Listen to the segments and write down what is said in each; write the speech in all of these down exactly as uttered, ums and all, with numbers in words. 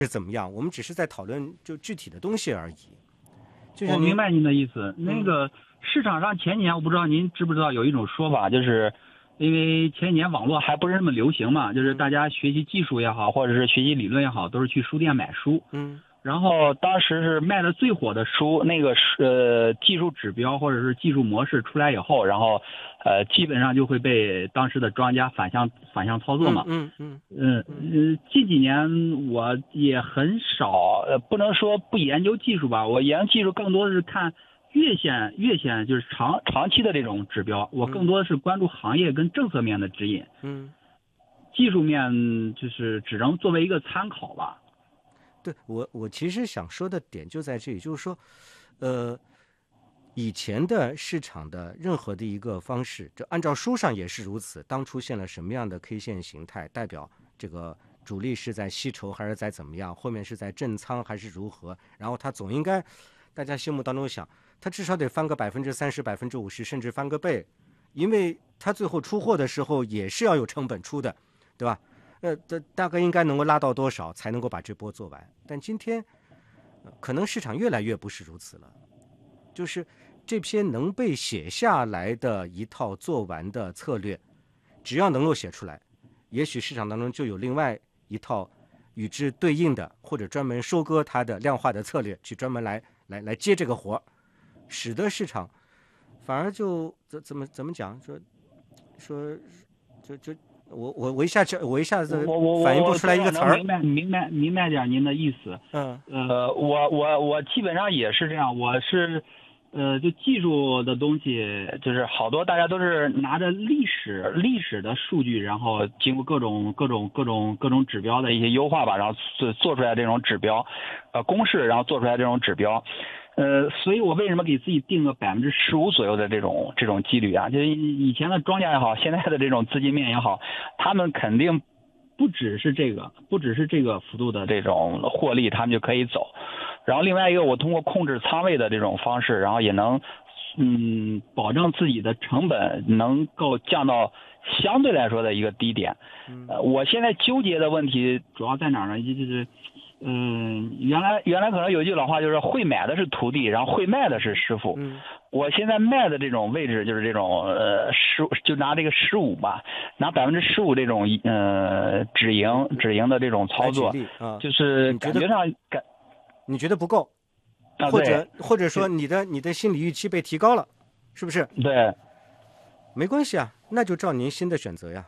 是怎么样，我们只是在讨论就具体的东西而已。就我明白您的意思。那个市场上前年，我不知道您知不知道有一种说法，就是因为前年网络还不是那么流行嘛，就是大家学习技术也好，或者是学习理论也好，都是去书店买书。 嗯。 然后当时是卖的最火的书，那个呃技术指标或者是技术模式出来以后，然后呃基本上就会被当时的庄家反向反向操作嘛。 嗯嗯嗯嗯呃近几年我也很少，呃不能说不研究技术吧，我研究技术更多的是看月线月线就是长长期的这种指标，我更多的是关注行业跟政策面的指引。 嗯， 技术面就是只能作为一个参考吧。 对，我我其实想说的点就在这里，就是说，呃，以前的市场的任何的一个方式，就按照书上也是如此。当出现了什么样的 K 线形态，代表这个主力是在吸筹还是在怎么样，后面是在震仓还是如何，然后它总应该，大家心目当中想，它至少得翻个百分之三十、百分之五十，甚至翻个倍，因为它最后出货的时候也是要有成本出的，对吧？呃，大概应该能够拉到多少才能够把这波做完？但今天，呃，可能市场越来越不是如此了。就是这篇能被写下来的一套做完的策略，只要能够写出来，也许市场当中就有另外一套与之对应的，或者专门收割它的量化的策略，去专门来来来接这个活，使得市场反而就怎怎么怎么讲？说说就就。我我我一下我一下子反应不出来一个词儿。 明白明白明白点您的意思。 嗯呃，我我我基本上也是这样，我是呃，就技术的东西，就是好多大家都是拿着历史历史的数据，然后经过各种各种各种各种指标的一些优化吧，然后做做出来这种指标，呃，公式，然后做出来这种指标。呃，所以我为什么给自己定个百分之十五左右的这种这种几率啊？就是以前的庄家也好，现在的这种资金面也好，他们肯定不只是这个，不只是这个幅度的这种获利，他们就可以走。然后另外一个，我通过控制仓位的这种方式，然后也能嗯保证自己的成本能够降到相对来说的一个低点。呃，我现在纠结的问题主要在哪儿呢？就是。嗯，原来原来可能有一句老话，就是会买的是徒弟，然后会卖的是师傅。 嗯， 我现在卖的这种位置就是这种呃十，就拿这个十五吧，拿百分之十五这种呃止盈止盈的这种操作， 啊， 就是感觉上感你觉得不够， 啊、 或者或者说你的你的心理预期被提高了，是不是？ 对， 没关系啊，那就照您新的选择呀。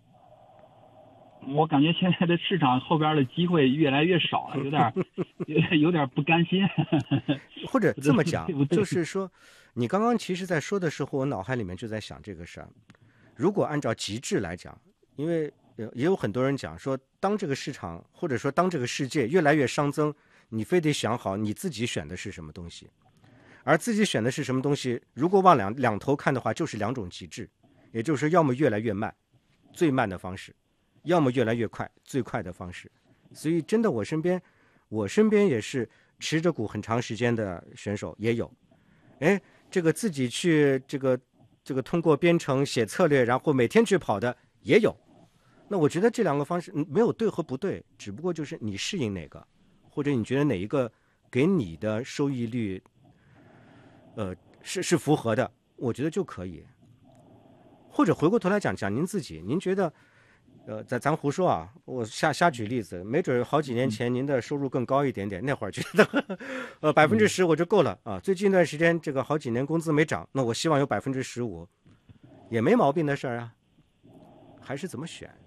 我感觉现在的市场后边的机会越来越少了，有点有点有点不甘心。 或者这么讲，就是说，你刚刚其实在说的时候，我脑海里面就在想这个事儿。如果按照极致来讲，因为也有很多人讲说，当这个市场或者说当这个世界越来越熵增，你非得想好你自己选的是什么东西，而自己选的是什么东西，如果往两两头看的话，就是两种极致，也就是说，要么越来越慢，最慢的方式。要么越来越快，最快的方式。所以真的我身边我身边也是持着股很长时间的选手也有，哎，这个自己去这个这个通过编程写策略，然后每天去跑的也有。那我觉得这两个方式没有对和不对，只不过就是你适应哪个，或者你觉得哪一个给你的收益率呃是是符合的，我觉得就可以。或者回过头来讲讲您自己，您觉得呃，咱咱胡说啊，我瞎瞎举例子，没准好几年前您的收入更高一点点，那会儿觉得呵呵呃百分之十我就够了啊。最近一段时间这个好几年工资没涨，那我希望有百分之十五，也没毛病的事儿啊。还是怎么选？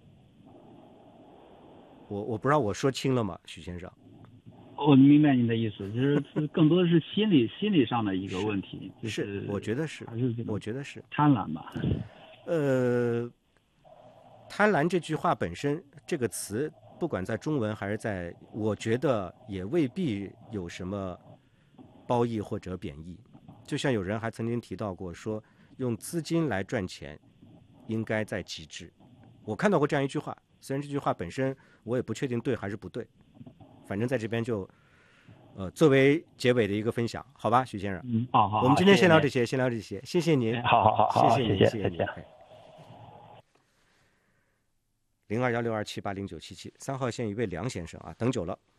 我我不知道我说清了吗，许先生？ 我明白您的意思，就是更多的是心理心理上的一个问题。 是， 就是、 我觉得是， 还是我觉得是贪婪吧。 呃。贪婪这句话本身，这个词不管在中文还是在，我觉得也未必有什么褒义或者贬义。就像有人还曾经提到过，说用资金来赚钱，应该在极致。我看到过这样一句话，虽然这句话本身我也不确定对还是不对，反正在这边就呃作为结尾的一个分享，好吧，许先生。 嗯，好好好。 我们今天先聊这些，先聊这些，谢谢您。 好好好好， 谢谢您，谢谢您。零二幺六二七八零九七七，三号线一位梁先生啊，等久了。